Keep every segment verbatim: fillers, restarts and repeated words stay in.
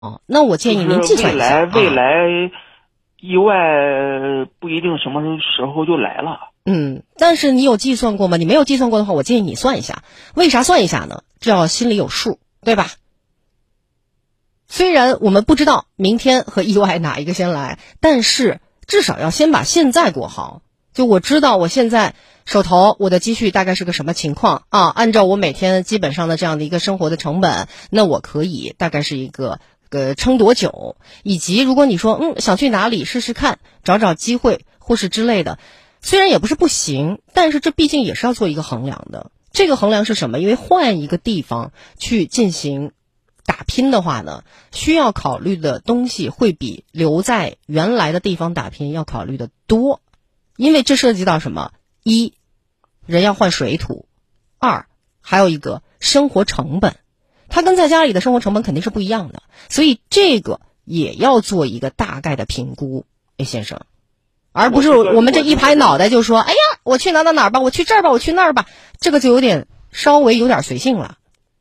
哦，那我建议您计算一下。 未来未来意外不一定什么时候就来了。 嗯，但是你有计算过吗？你没有计算过的话，我建议你算一下。为啥算一下呢？这要心里有数，对吧？虽然我们不知道明天和意外哪一个先来，但是至少要先把现在过好。就我知道我现在手头我的积蓄大概是个什么情况啊？按照我每天基本上的这样的一个生活的成本，那我可以大概是一个呃撑多久？以及如果你说嗯想去哪里试试看，找找机会或是之类的，虽然也不是不行，但是这毕竟也是要做一个衡量的。这个衡量是什么？因为换一个地方去进行打拼的话呢，需要考虑的东西会比留在原来的地方打拼要考虑的多。因为这涉及到什么？一，人要换水土；二，还有一个生活成本，它跟在家里的生活成本肯定是不一样的，所以这个也要做一个大概的评估，A 先生，而不是我们这一拍脑袋就说，哎呀，我去哪哪哪儿吧，我去这儿吧，我去那儿吧，这个就有点稍微有点随性了。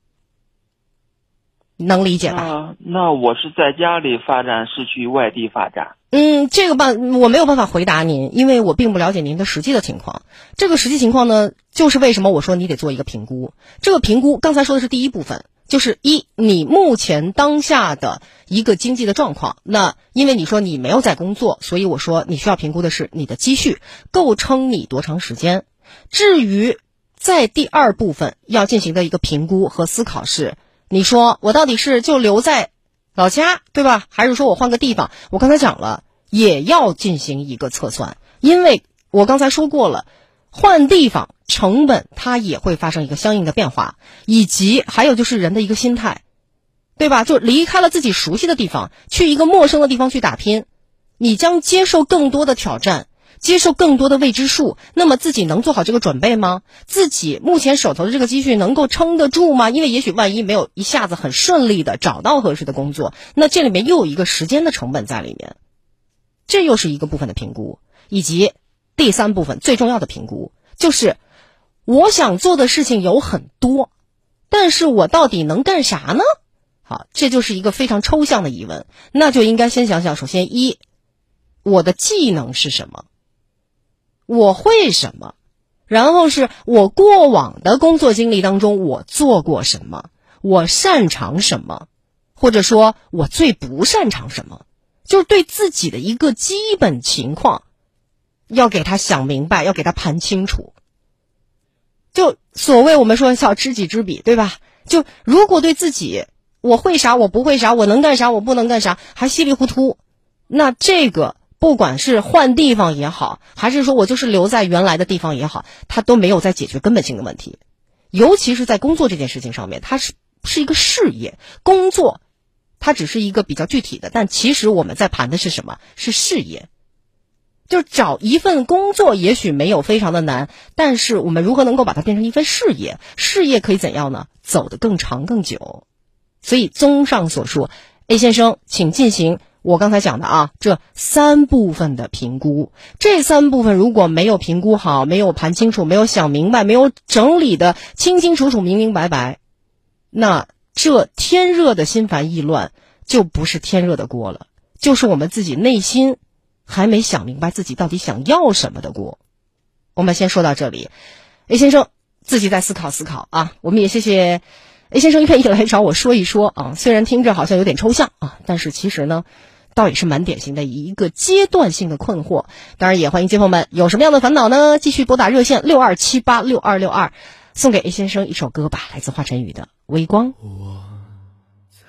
能理解吧？ 那那我是在家里发展，是去外地发展？ 嗯，这个办我没有办法回答您，因为我并不了解您的实际的情况。这个实际情况呢，就是为什么我说你得做一个评估。这个评估刚才说的是第一部分，就是一，你目前当下的一个经济的状况。那因为你说你没有在工作，所以我说你需要评估的是你的积蓄够撑你多长时间。至于在第二部分要进行的一个评估和思考是，你说我到底是就留在老家，对吧？还是说我换个地方？我刚才讲了，也要进行一个测算，因为我刚才说过了，换地方成本它也会发生一个相应的变化，以及还有就是人的一个心态，对吧？就离开了自己熟悉的地方，去一个陌生的地方去打拼，你将接受更多的挑战，接受更多的未知数，那么自己能做好这个准备吗？自己目前手头的这个积蓄能够撑得住吗？因为也许万一没有一下子很顺利的找到合适的工作，那这里面又有一个时间的成本在里面，这又是一个部分的评估。以及第三部分最重要的评估，就是我想做的事情有很多，但是我到底能干啥呢？好，这就是一个非常抽象的疑问，那就应该先想想，首先一，我的技能是什么？我会什么？然后是我过往的工作经历当中我做过什么？我擅长什么？或者说我最不擅长什么？就是对自己的一个基本情况要给他想明白，要给他盘清楚。就所谓我们说叫知己知彼，对吧？就如果对自己我会啥我不会啥，我能干啥我不能干啥，还稀里糊涂，那这个不管是换地方也好，还是说我就是留在原来的地方也好，它都没有在解决根本性的问题。尤其是在工作这件事情上面，它是是一个事业，工作它只是一个比较具体的，但其实我们在盘的是什么？是事业。就找一份工作也许没有非常的难，但是我们如何能够把它变成一份事业？事业可以怎样呢？走得更长更久。所以综上所述， A 先生请进行我刚才讲的啊，这三部分的评估。这三部分如果没有评估好，没有盘清楚，没有想明白，没有整理的清清楚楚明明白白，那这天热的心烦意乱就不是天热的锅了，就是我们自己内心还没想明白自己到底想要什么的锅。我们先说到这里， A 先生自己再思考思考啊。我们也谢谢 A 先生愿意来找我说一说啊，虽然听着好像有点抽象啊，但是其实呢倒也是蛮典型的一个阶段性的困惑。当然也欢迎街坊们有什么样的烦恼呢，继续拨打热线六二七八六二六二，送给 A 先生一首歌吧，来自华晨宇的微光。